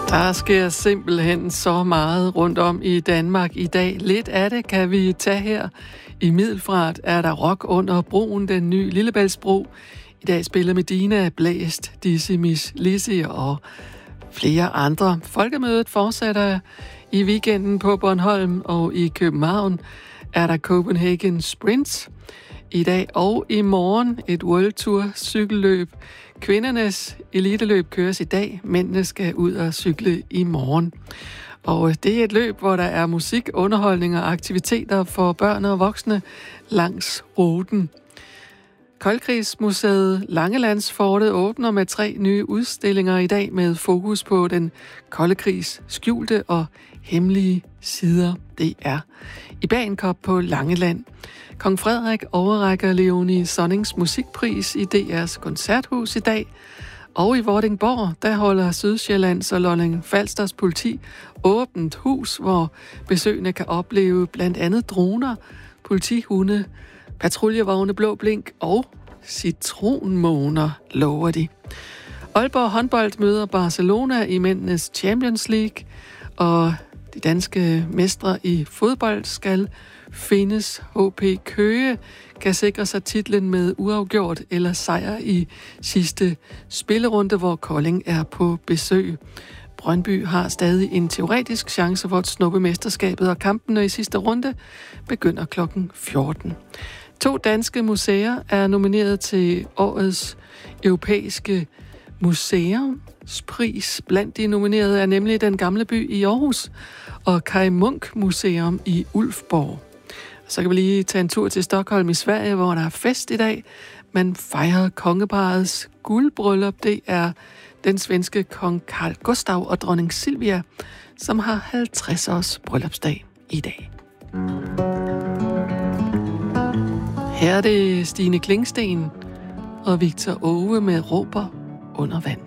Der sker simpelthen så meget rundt om i Danmark i dag. Lidt af det kan vi tage her. I Middelfart er der rock under broen, den nye Lillebæltsbro. I dag spiller Medina, Blæst, Dizzy Miss Lizzy og flere andre. Folkemødet fortsætter i weekenden på Bornholm, og i København er der Copenhagen Sprint. I dag og i morgen et World Tour cykelløb. Kvindernes eliteløb køres i dag, mændene skal ud og cykle i morgen. Og det er et løb, hvor der er musik, underholdning og aktiviteter for børn og voksne langs ruten. Koldkrigsmuseet Langelandsfortet åbner med 3 nye udstillinger i dag med fokus på den kolde krigs skjulte og hemmelige sider. Det er i Bagenkop på Langeland. Kong Frederik overrækker Leonie Sonnings musikpris i DR's koncerthus i dag. Og i Vordingborg, der holder Sydsjællands og Lolland-Falsters politi åbent hus, hvor besøgende kan opleve blandt andet droner, politihunde, patruljevogne Blå Blink og citronmåner, lover de. Aalborg håndbold møder Barcelona i mændenes Champions League, og de danske mestre i fodbold skal findes. HB Køge kan sikre sig titlen med uafgjort eller sejr i sidste spillerunde, hvor Kolding er på besøg. Brøndby har stadig en teoretisk chance for at snuppe mesterskabet, og kampene i sidste runde begynder kl. 14. 2 danske museer er nomineret til årets europæiske museumspris. Blandt de nominerede er nemlig Den Gamle By i Aarhus og Kai Munk Museum i Ulfborg. Så kan vi lige tage en tur til Stockholm i Sverige, hvor der er fest i dag. Man fejrer kongeparrets guldbryllup. Det er den svenske kong Carl Gustav og dronning Silvia, som har 50 års bryllupsdag i dag. Her er det Stine Klingsten og Victor Åge med Råber under vand.